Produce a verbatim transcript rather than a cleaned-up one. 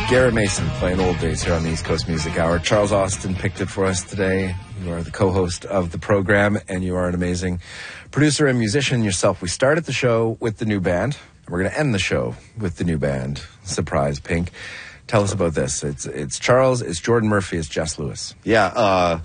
Garrett Mason playing Old Days here on the East Coast Music Hour. Charles Austin picked it for us today. You are the co-host of the program, and you are an amazing producer and musician yourself. We started the show with the new band, and we're going to end the show with the new band. Surprise, Pink. Tell us about this. It's it's Charles, it's Jordan Murphy, it's Jess Lewis. Yeah, uh,